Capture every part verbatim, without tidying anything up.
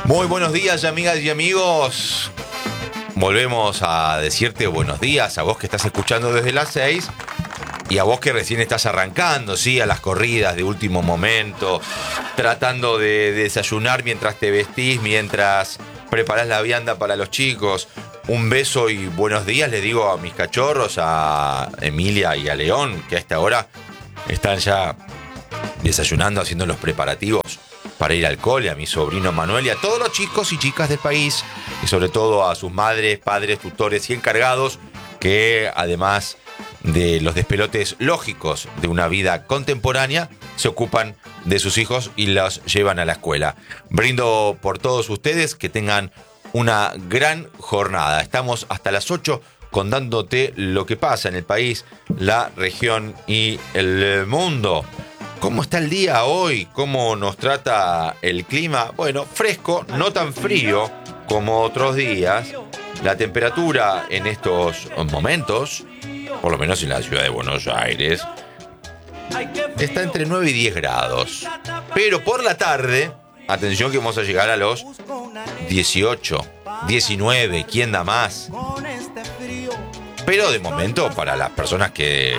Muy buenos días, amigas y amigos. Volvemos a decirte buenos días a vos que estás escuchando desde las seis y a vos que recién estás arrancando, ¿sí? A las corridas de último momento, tratando de desayunar mientras te vestís, mientras preparás la vianda para los chicos. Un beso y buenos días les digo a mis cachorros, a Emilia y a León, que a esta hora están ya desayunando, haciendo los preparativos para ir al cole, a mi sobrino Manuel y a todos los chicos y chicas del país, y sobre todo a sus madres, padres, tutores y encargados, que además de los despelotes lógicos de una vida contemporánea, se ocupan de sus hijos y los llevan a la escuela. Brindo por todos ustedes, que tengan una gran jornada. Estamos hasta las ocho contándote lo que pasa en el país, la región y el mundo. ¿Cómo está el día hoy? ¿Cómo nos trata el clima? Bueno, fresco, no tan frío como otros días. La temperatura en estos momentos, por lo menos en la ciudad de Buenos Aires, está entre nueve y diez grados. Pero por la tarde, atención que vamos a llegar a los dieciocho, diecinueve, ¿quién da más? Pero de momento, para las personas que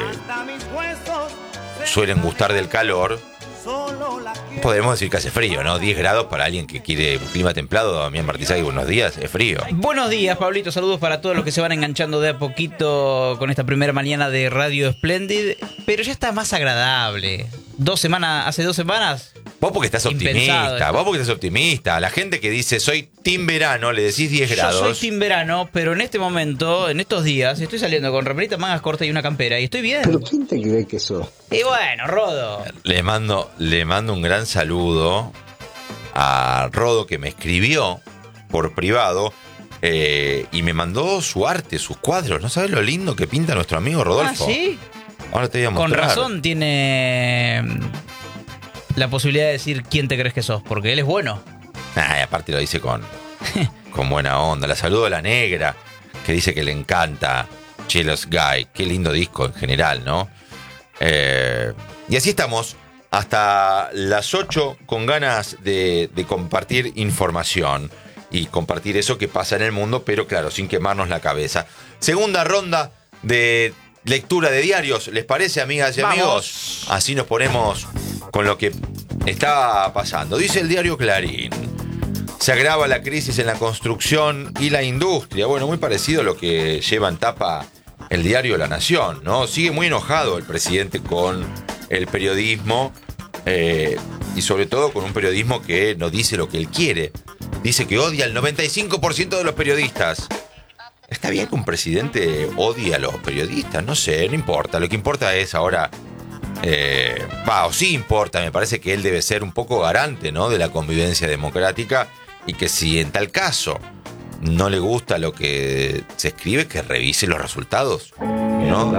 suelen gustar del calor, podemos decir que hace frío, ¿no? diez grados para alguien que quiere un clima templado. Damián Martizagui, buenos días, es frío. Buenos días, Pablito, saludos para todos los que se van enganchando de a poquito con esta primera mañana de Radio Splendid, pero ya está más agradable. Dos semanas, hace dos semanas... Vos porque estás optimista, vos porque estás optimista. La gente que dice soy team verano, le decís diez grados. Yo soy team verano, pero en este momento, en estos días, estoy saliendo con remerita, mangas cortas y una campera y estoy bien. ¿Pero quién te cree que sos? Y bueno, Rodo. Le mando, le mando un gran saludo a Rodo, que me escribió por privado eh, y me mandó su arte, sus cuadros. ¿No sabes lo lindo que pinta nuestro amigo Rodolfo? Ah, ¿sí? Ahora te voy a mostrar. Con razón tiene la posibilidad de decir quién te crees que sos, porque él es bueno. Ah, y aparte lo dice con, con buena onda. La saludo a la negra, que dice que le encanta Jealous Guy. Qué lindo disco en general, ¿no? Eh, y así estamos hasta las ocho con ganas de, de compartir información y compartir eso que pasa en el mundo, pero claro, sin quemarnos la cabeza. Segunda ronda de lectura de diarios, ¿les parece, amigas y Vamos. amigos? Así nos ponemos con lo que está pasando. Dice el diario Clarín: se agrava la crisis en la construcción y la industria. Bueno, muy parecido a lo que lleva en tapa el diario La Nación, ¿no? Sigue muy enojado el presidente con el periodismo eh, y sobre todo con un periodismo que no dice lo que él quiere. Dice que odia al noventa y cinco por ciento de los periodistas. ¿Está bien que un presidente odie a los periodistas? No sé, no importa. Lo que importa es ahora... Eh, va, o sí importa, me parece que él debe ser un poco garante, ¿no?, de la convivencia democrática, y que si en tal caso no le gusta lo que se escribe, que revise los resultados, ¿no?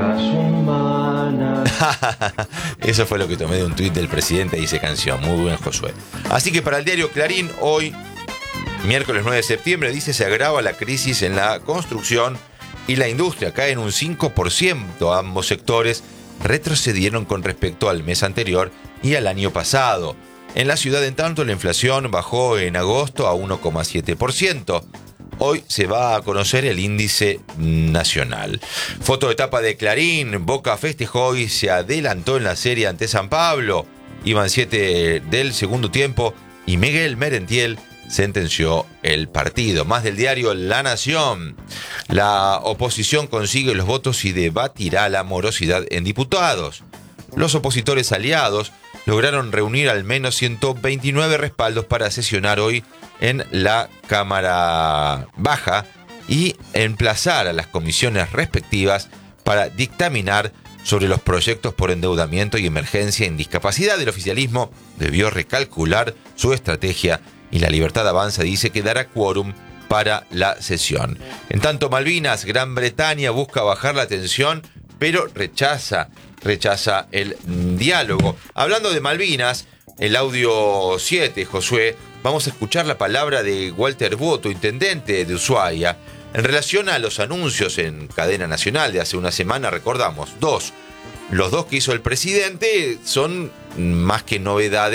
Eso fue lo que tomé de un tuit del presidente y dice canción. Muy buen, Josué. Así que para el diario Clarín, hoy, miércoles nueve de septiembre, dice: se agrava la crisis en la construcción y la industria. Caen un cinco por ciento. Ambos sectores retrocedieron con respecto al mes anterior y al año pasado. En la ciudad, en tanto, la inflación bajó en agosto a uno coma siete por ciento. Hoy se va a conocer el índice nacional. Foto de tapa de Clarín: Boca festejó y se adelantó en la serie ante San Pablo. Iban siete del segundo tiempo y Miguel Merentiel sentenció el partido. Más del diario La Nación: la oposición consigue los votos y debatirá la morosidad en diputados. Los opositores aliados lograron reunir al menos ciento veintinueve respaldos para sesionar hoy en la Cámara Baja y emplazar a las comisiones respectivas para dictaminar sobre los proyectos por endeudamiento y emergencia en discapacidad. El oficialismo debió recalcular su estrategia y La Libertad Avanza dice que dará quórum para la sesión. En tanto, Malvinas, Gran Bretaña busca bajar la tensión, pero rechaza, rechaza el diálogo. Hablando de Malvinas, el audio siete, Josué, vamos a escuchar la palabra de Walter Boto, intendente de Ushuaia, en relación a los anuncios en cadena nacional de hace una semana. Recordamos, dos. Los dos que hizo el presidente son más que novedades,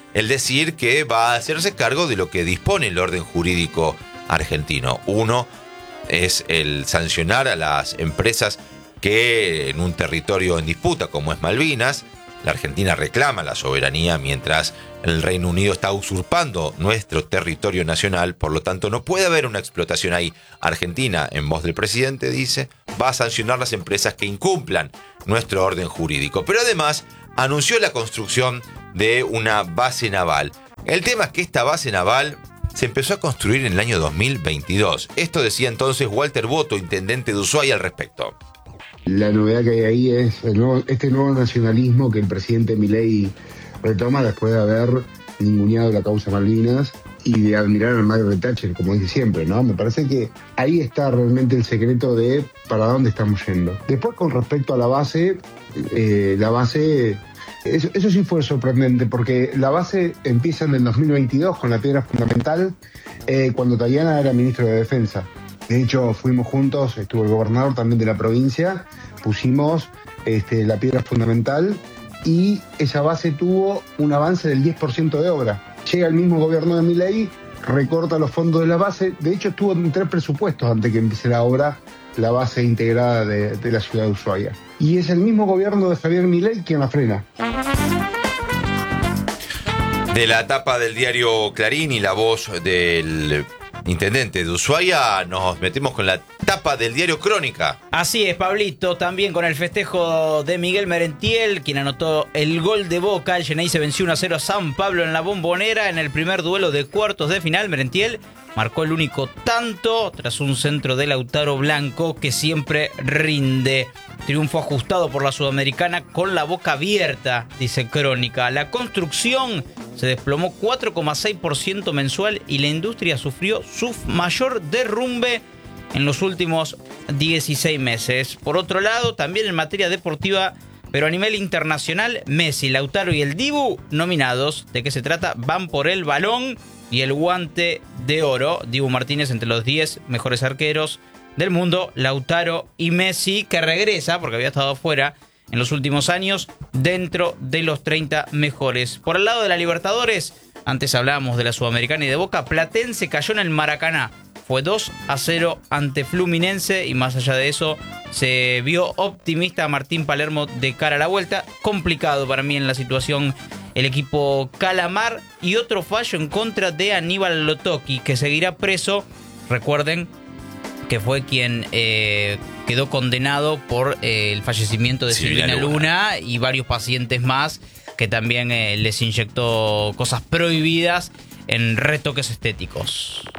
el decir que va a hacerse cargo de lo que dispone el orden jurídico argentino. Uno es el sancionar a las empresas que en un territorio en disputa como es Malvinas, la Argentina reclama la soberanía mientras el Reino Unido está usurpando nuestro territorio nacional, por lo tanto no puede haber una explotación ahí. Argentina, en voz del presidente, dice, va a sancionar las empresas que incumplan nuestro orden jurídico. Pero además anunció la construcción de una base naval. El tema es que esta base naval se empezó a construir en el año dos mil veintidós. Esto decía entonces Walter Boto, intendente de Ushuaia, al respecto. La novedad que hay ahí es el nuevo, este nuevo nacionalismo que el presidente Milei retoma después de haber ninguneado la causa Malvinas y de admirar a Margaret Thatcher, como dice siempre, ¿no? Me parece que ahí está realmente el secreto de para dónde estamos yendo. Después, con respecto a la base, eh, la base, eso, eso sí fue sorprendente, porque la base empieza en el dos mil veintidós con la piedra fundamental, eh, cuando Tayana era ministro de Defensa. De hecho, fuimos juntos, estuvo el gobernador también de la provincia, pusimos este, la piedra fundamental y esa base tuvo un avance del diez por ciento de obra. Llega el mismo gobierno de Milei, recorta los fondos de la base, de hecho estuvo en tres presupuestos antes que empiece la obra, la base integrada de, de la ciudad de Ushuaia. Y es el mismo gobierno de Javier Milei quien la frena. De la tapa del diario Clarín y la voz del intendente de Ushuaia, nos metemos con la tapa del diario Crónica. Así es, Pablito, también con el festejo de Miguel Merentiel, quien anotó el gol de Boca. El Xeneize venció uno a cero a San Pablo en la Bombonera en el primer duelo de cuartos de final. Merentiel marcó el único tanto tras un centro de Lautaro Blanco que siempre rinde. Triunfo ajustado por la Sudamericana con la boca abierta, dice Crónica. La construcción se desplomó cuatro coma seis por ciento mensual y la industria sufrió su mayor derrumbe en los últimos dieciséis meses. Por otro lado, también en materia deportiva, pero a nivel internacional, Messi, Lautaro y el Dibu nominados. ¿De qué se trata? Van por el balón y el guante de oro. Dibu Martínez entre los diez mejores arqueros del mundo. Lautaro y Messi, que regresa, porque había estado fuera en los últimos años, dentro de los treinta mejores. Por el lado de la Libertadores, antes hablábamos de la Sudamericana y de Boca, Platense cayó en el Maracaná. Fue dos a cero ante Fluminense y más allá de eso se vio optimista a Martín Palermo de cara a la vuelta. Complicado para mí en la situación el equipo Calamar y otro fallo en contra de Aníbal Lotoki, que seguirá preso. Recuerden que fue quien eh, quedó condenado por eh, el fallecimiento de Silvina, Silvina Luna. Luna y varios pacientes más que también eh, les inyectó cosas prohibidas en retoques estéticos.